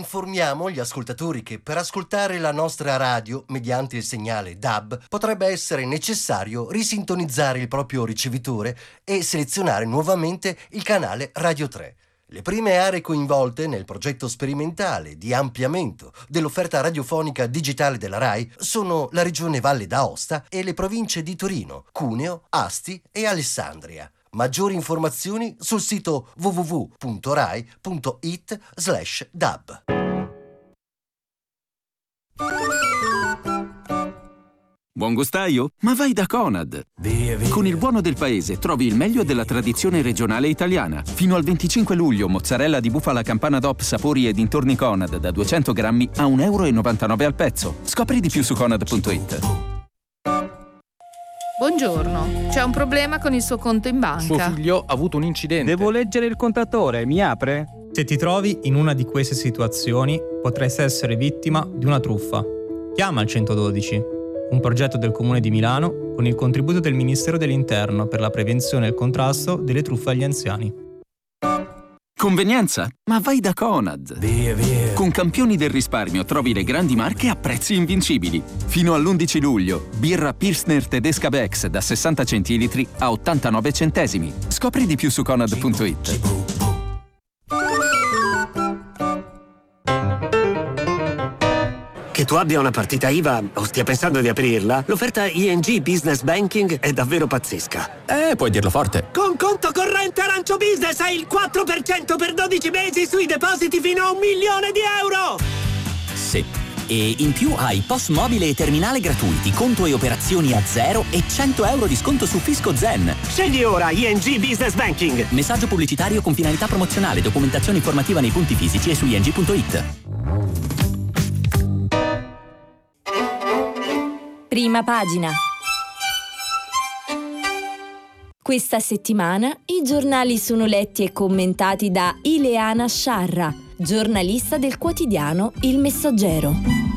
Informiamo gli ascoltatori che per ascoltare la nostra radio mediante il segnale DAB potrebbe essere necessario risintonizzare il proprio ricevitore e selezionare nuovamente il canale Radio 3. Le prime aree coinvolte nel progetto sperimentale di ampliamento dell'offerta radiofonica digitale della RAI sono la regione Valle d'Aosta e le province di Torino, Cuneo, Asti e Alessandria. Maggiori informazioni sul sito www.rai.it/dab. Buon gustaio? Ma vai da Conad! Via. Con il buono del paese trovi il meglio della tradizione regionale italiana. Fino al 25 luglio mozzarella di bufala campana DOP sapori e dintorni Conad da 200 grammi a €1,99 al pezzo. Scopri di più su conad.it. Buongiorno, c'è un problema con il suo conto in banca. Suo figlio ha avuto un incidente. Devo leggere il contatore, mi apre? Se ti trovi in una di queste situazioni, potresti essere vittima di una truffa. Chiama il 112. Un progetto del Comune di Milano con il contributo del Ministero dell'Interno per la prevenzione e il contrasto delle truffe agli anziani. Convenienza? Ma vai da Conad! Via. Con Campioni del Risparmio trovi le grandi marche a prezzi invincibili. Fino all'11 luglio, birra Pilsner Tedesca Bex da 60 centilitri a 89 centesimi. Scopri di più su conad.it. Che tu abbia una partita IVA o stia pensando di aprirla, l'offerta ING Business Banking è davvero pazzesca. Puoi dirlo forte. Con conto corrente Arancio Business hai il 4% per 12 mesi sui depositi fino a €1.000.000! Sì. E in più hai POS mobile e terminale gratuiti, conto e operazioni a zero e €100 di sconto su Fisco Zen. Scegli ora ING Business Banking. Messaggio pubblicitario con finalità promozionale, documentazione informativa nei punti fisici e su ing.it. Prima pagina. Questa settimana i giornali sono letti e commentati da Ileana Sciarra, giornalista del quotidiano Il Messaggero.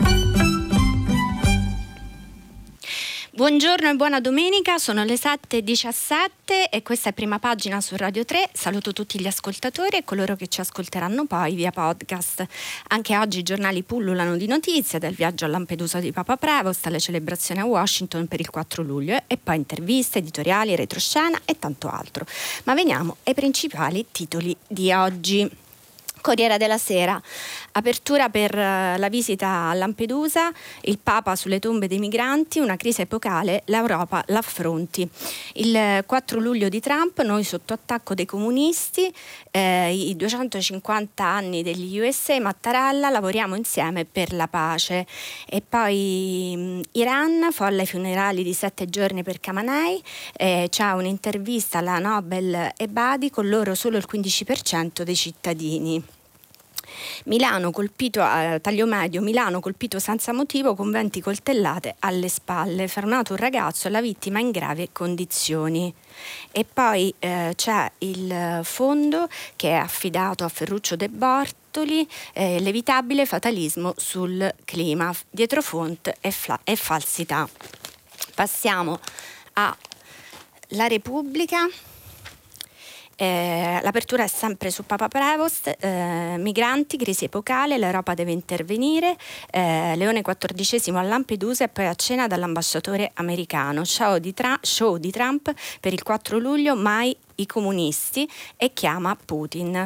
Buongiorno e buona domenica, sono le 7:17 e questa è Prima Pagina su Radio 3. Saluto tutti gli ascoltatori e coloro che ci ascolteranno poi via podcast. Anche oggi i giornali pullulano di notizie, dal viaggio a Lampedusa di Papa Prevost alle celebrazioni a Washington per il 4 luglio e poi interviste, editoriali, retroscena e tanto altro. Ma veniamo ai principali titoli di oggi. Corriere della Sera, apertura per la visita a Lampedusa, il Papa sulle tombe dei migranti, una crisi epocale, l'Europa l'affronti. Il 4 luglio di Trump, noi sotto attacco dei comunisti, i 250 anni degli USA, Mattarella, lavoriamo insieme per la pace. E poi Iran, folla ai funerali di 7 giorni per Khamenei, c'è un'intervista alla Nobel Ebadi, con loro solo il 15% dei cittadini. Milano colpito, taglio medio, Milano colpito senza motivo con 20 coltellate alle spalle, fermato un ragazzo e la vittima in gravi condizioni. E poi c'è il fondo che è affidato a Ferruccio De Bortoli, l'evitabile fatalismo sul clima, dietrofront e falsità. Passiamo a La Repubblica. L'apertura è sempre su Papa Prevost, migranti, crisi epocale, l'Europa deve intervenire, Leone XIV a Lampedusa e poi a cena dall'ambasciatore americano, show di Trump per il 4 luglio, mai i comunisti, e chiama Putin.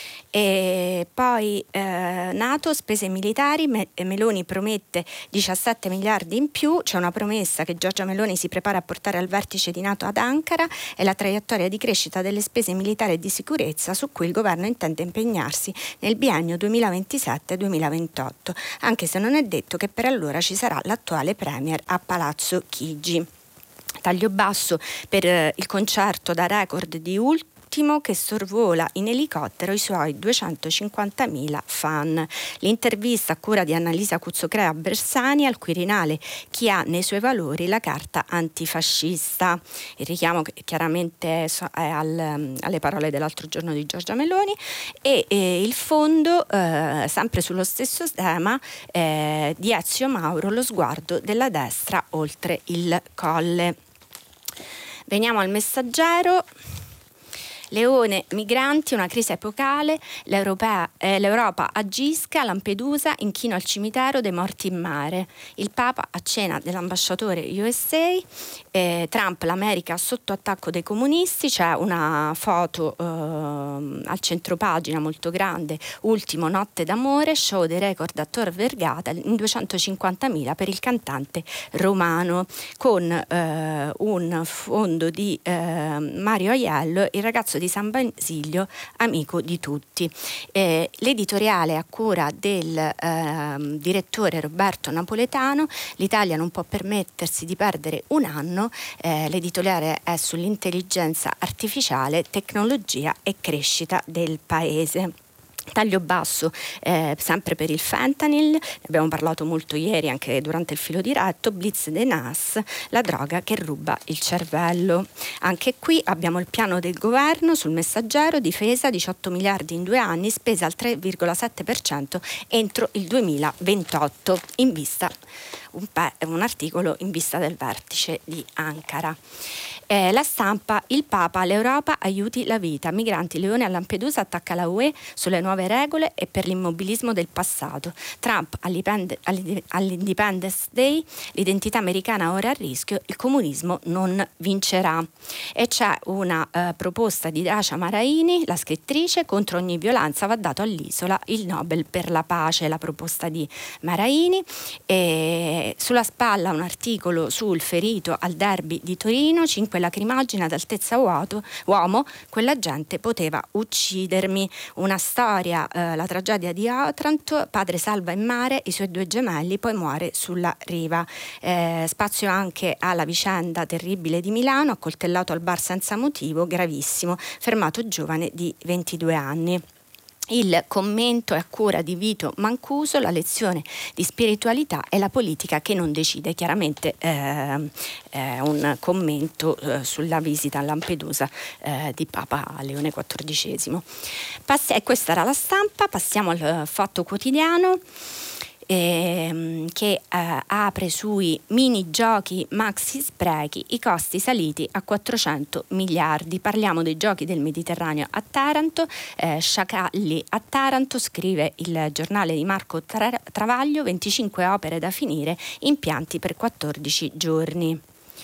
E poi NATO, spese militari, Meloni promette 17 miliardi in più, c'è una promessa che Giorgia Meloni si prepara a portare al vertice di NATO ad Ankara e la traiettoria di crescita delle spese militari e di sicurezza su cui il governo intende impegnarsi nel biennio 2027-2028, anche se non è detto che per allora ci sarà l'attuale premier a Palazzo Chigi. Taglio basso per il concerto da record di Ultimo che sorvola in elicottero i suoi 250.000 fan. L'intervista a cura di Annalisa Cuzzocrea Bersani al Quirinale: chi ha nei suoi valori la carta antifascista. Il richiamo chiaramente è alle parole dell'altro giorno di Giorgia Meloni e il fondo sempre sullo stesso tema di Ezio Mauro, lo sguardo della destra oltre il colle. Veniamo al Messaggero. Leone, migranti, una crisi epocale, l'Europa agisca, Lampedusa, inchino al cimitero dei morti in mare. Il Papa a cena dell'ambasciatore USA, Trump, l'America sotto attacco dei comunisti, c'è una foto al centropagina molto grande, ultimo notte d'amore, show dei record a Tor Vergata in 250.000 per il cantante romano, con un fondo di Mario Aiello, il ragazzo di San Basilio, amico di tutti. L'editoriale a cura del direttore Roberto Napoletano. L'Italia non può permettersi di perdere un anno. L'editoriale è sull'intelligenza artificiale, tecnologia e crescita del paese. Taglio basso sempre per il fentanyl, ne abbiamo parlato molto ieri anche durante il filo diretto. Blitz dei NAS, la droga che ruba il cervello. Anche qui abbiamo il piano del governo sul Messaggero, difesa 18 miliardi in 2 anni, spesa al 3,7% entro il 2028, in vista un articolo in vista del vertice di Ankara. La Stampa, il Papa, l'Europa aiuti la vita, migranti, Leone a Lampedusa attacca la UE sulle nuove regole e per l'immobilismo del passato. Trump all'Independence Day, l'identità americana ora a rischio, il comunismo non vincerà. E c'è una proposta di Dacia Maraini, la scrittrice: contro ogni violenza va dato all'isola il Nobel per la pace, la proposta di Maraini. E sulla spalla un articolo sul ferito al derby di Torino, 5 lacrimogene ad altezza uomo, quella gente poteva uccidermi. Una storia, la tragedia di Otranto, padre salva in mare i suoi 2 gemelli, poi muore sulla riva. Spazio anche alla vicenda terribile di Milano, accoltellato al bar senza motivo, gravissimo, fermato giovane di 22 anni. Il commento è a cura di Vito Mancuso, la lezione di spiritualità e la politica che non decide. Chiaramente un commento sulla visita a Lampedusa di Papa Leone XIV. Questa era la Stampa, passiamo al Fatto Quotidiano. Che apre sui mini giochi maxi sprechi, i costi saliti a 400 miliardi. Parliamo dei giochi del Mediterraneo a Taranto, sciacalli a Taranto, scrive il giornale di Marco Travaglio, 25 opere da finire, impianti per 14 giorni.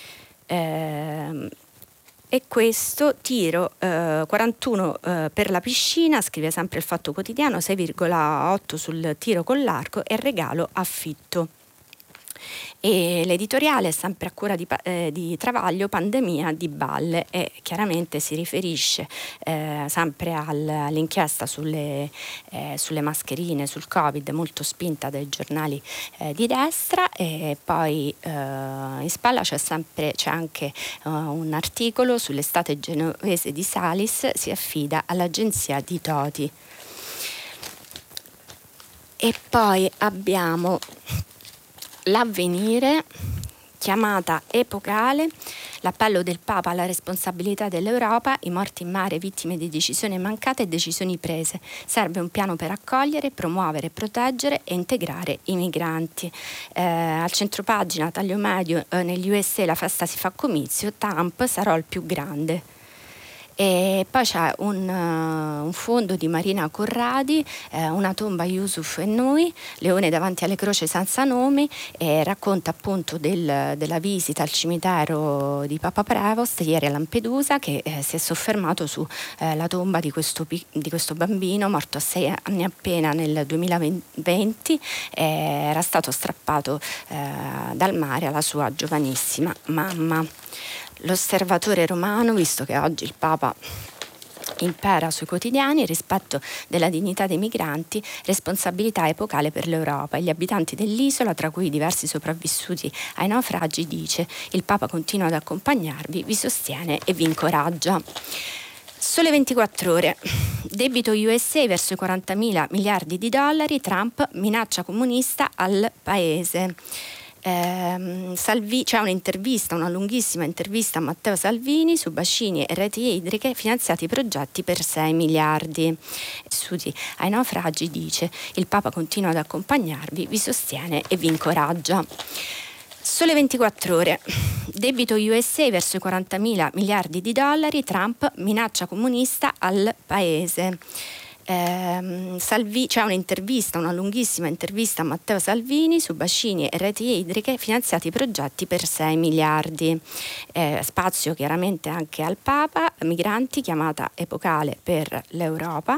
E questo tiro 41 per la piscina, scrive sempre il Fatto Quotidiano, 6,8 sul tiro con l'arco e regalo affitto. E l'editoriale è sempre a cura di Travaglio, pandemia di balle, e chiaramente si riferisce sempre all'inchiesta sulle mascherine, sul Covid, molto spinta dai giornali di destra. E poi in spalla c'è anche un articolo sull'estate genovese di Salis, si affida all'agenzia di Toti. E poi abbiamo l'Avvenire, chiamata epocale, l'appello del Papa alla responsabilità dell'Europa, i morti in mare vittime di decisioni mancate e decisioni prese. Serve un piano per accogliere, promuovere, proteggere e integrare i migranti. Al centropagina, taglio medio, negli USA la festa si fa comizio, Trump sarò il più grande. E poi c'è un fondo di Marina Corradi, una tomba Yusuf e noi, Leone davanti alle croci senza nomi, e racconta appunto della visita al cimitero di Papa Prevost ieri a Lampedusa, che si è soffermato su la tomba di questo bambino morto a 6 anni appena nel 2020, era stato strappato dal mare alla sua giovanissima mamma. L'Osservatore Romano, visto che oggi il Papa impera sui quotidiani, rispetto della dignità dei migranti, responsabilità epocale per l'Europa e gli abitanti dell'isola, tra cui diversi sopravvissuti ai naufragi, dice: il Papa continua ad accompagnarvi, vi sostiene e vi incoraggia. Sole 24 ore, debito USA verso i 40.000 miliardi di dollari, Trump minaccia comunista al paese. C'è una lunghissima intervista a Matteo Salvini su bacini e reti idriche, finanziati progetti per 6 miliardi. Studi ai naufragi, dice: il Papa continua ad accompagnarvi, vi sostiene e vi incoraggia. Sole 24 ore. Debito USA verso i 40.000 miliardi di dollari, Trump minaccia comunista al paese. C'è un'intervista, una lunghissima intervista a Matteo Salvini su bacini e reti idriche, finanziati progetti per 6 miliardi. Spazio chiaramente anche al Papa, migranti, chiamata epocale per l'Europa.